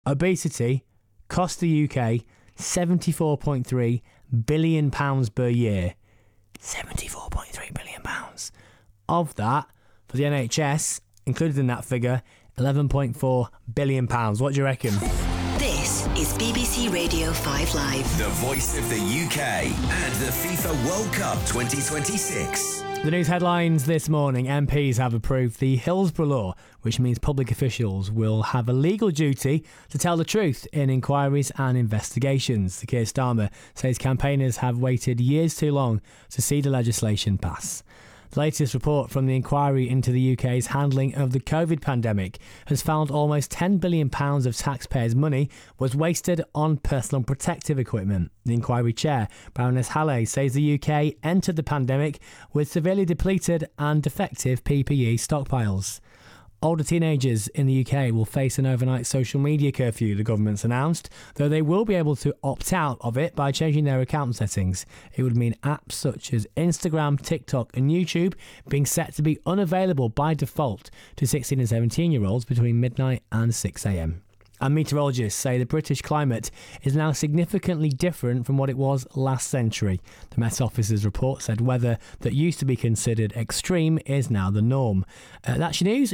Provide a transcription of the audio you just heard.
Obesity costs the UK £74.3 billion per year. £74.3 billion. Of that, for the NHS, included in that figure, £11.4 billion. What do you reckon? This is BBC Radio 5 Live. The voice of the UK and the FIFA World Cup 2026. The news headlines this morning. MPs have approved the Hillsborough Law, which means public officials will have a legal duty to tell the truth in inquiries and investigations. The Keir Starmer says campaigners have waited years too long to see the legislation pass. The latest report from the inquiry into the UK's handling of the COVID pandemic has found almost £10 billion of taxpayers' money was wasted on personal protective equipment. The inquiry chair, Baroness Halle, says the UK entered the pandemic with severely depleted and defective PPE stockpiles. Older teenagers in the UK will face an overnight social media curfew, the government's announced, though they will be able to opt out of it by changing their account settings. It would mean apps such as Instagram, TikTok and YouTube being set to be unavailable by default to 16 and 17-year-olds between midnight and 6 a.m. And meteorologists say the British climate is now significantly different from what it was last century. The Met Office's report said weather that used to be considered extreme is now the norm. That's your news.